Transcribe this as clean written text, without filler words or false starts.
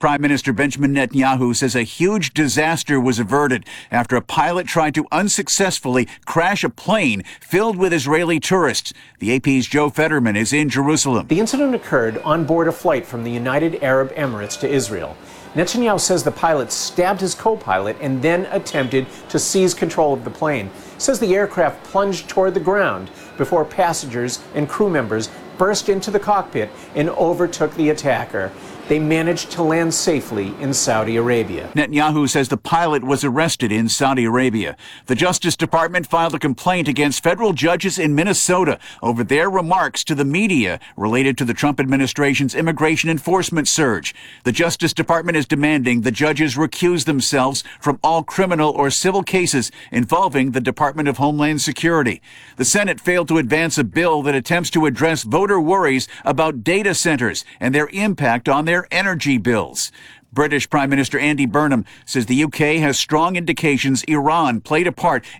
Prime Minister Benjamin Netanyahu says a huge disaster was averted after a pilot tried to unsuccessfully crash a plane filled with Israeli tourists. The AP's Joe Fetterman is in Jerusalem. The incident occurred on board a flight from the United Arab Emirates to Israel. Netanyahu says the pilot stabbed his co-pilot and then attempted to seize control of the plane. He says the aircraft plunged toward the ground before passengers and crew members burst into the cockpit and overtook the attacker. They managed to land safely in Saudi Arabia. Netanyahu says the pilot was arrested in Saudi Arabia. The Justice Department filed a complaint against federal judges in Minnesota over their remarks to the media related to the Trump administration's immigration enforcement surge. The Justice Department is demanding the judges recuse themselves from all criminal or civil cases involving the Department of Homeland Security. The Senate failed to advance a bill that attempts to address voter worries about data centers and their impact on their energy bills. British Prime Minister Andy Burnham says the UK has strong indications Iran played a part